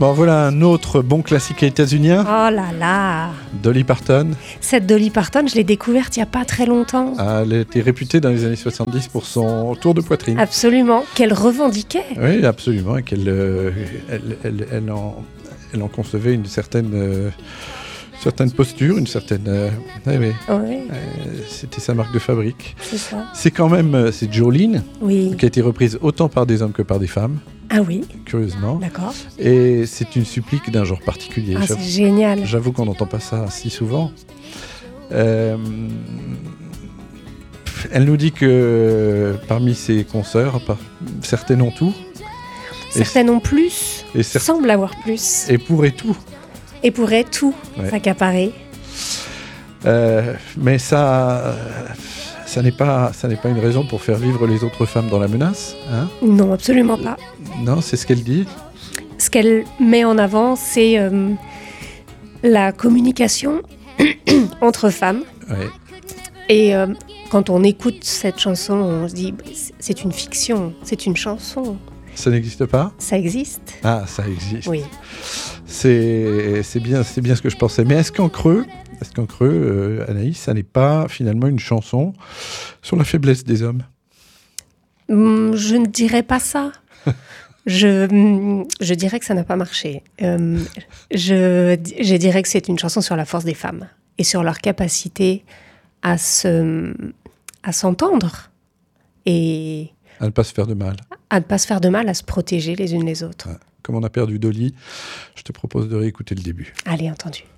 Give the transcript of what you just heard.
Bon, voilà un autre bon classique états-unien. Oh là là. Dolly Parton. Cette Dolly Parton, je l'ai découverte il n'y a pas très longtemps. Elle était réputée dans les années 70 pour son tour de poitrine. Absolument, qu'elle revendiquait. Oui, absolument, et qu'elle elle en concevait une certaine posture, une certaine... oui. C'était sa marque de fabrique. C'est ça. C'est quand même... C'est Jolene, Oui. qui a été reprise autant par des hommes que par des femmes, Ah oui, curieusement. d'accord. Et c'est une supplique d'un genre particulier. Ah, c'est génial. J'avoue qu'on n'entend pas ça si souvent. Elle nous dit que parmi ses consoeurs, certaines ont tout. Certaines ont plus, semblent avoir plus. Et pourraient tout. Et pourraient tout s'accaparer. Mais ça n'est pas une raison pour faire vivre les autres femmes dans la menace. Hein ? Non, absolument pas. Non, c'est ce qu'elle dit. Ce qu'elle met en avant, c'est la communication entre femmes. Ouais. Et quand on écoute cette chanson, on se dit c'est une fiction, c'est une chanson. Ça n'existe pas ? Ça existe. Ah, ça existe. Oui. C'est bien ce que je pensais. Mais est-ce qu'en creux, Anaïs, ça n'est pas finalement une chanson sur la faiblesse des hommes ? Je ne dirais pas ça. Je dirais que ça n'a pas marché. Je dirais que c'est une chanson sur la force des femmes et sur leur capacité à s'entendre et à ne pas se faire de mal. À ne pas se faire de mal, à se protéger les unes les autres. Ouais. Comme on a perdu Dolly, je te propose de réécouter le début. Allez, entendu.